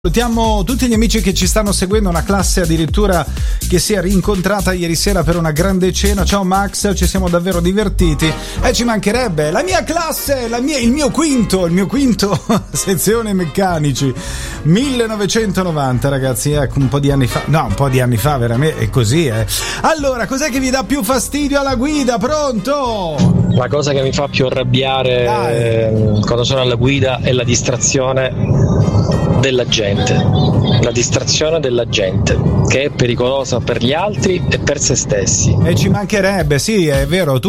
Salutiamo tutti gli amici che ci stanno seguendo, una classe addirittura che si è rincontrata ieri sera per una grande cena. Ciao Max, ci siamo davvero divertiti e ci mancherebbe la mia classe, il mio quinto sezione meccanici 1990, ragazzi, ecco, un po' di anni fa veramente è così, Allora, cos'è che vi dà più fastidio alla guida? Pronto? La cosa che mi fa più arrabbiare quando sono alla guida è la distrazione della gente, che è pericolosa per gli altri e per se stessi. E ci mancherebbe, sì, è vero, tu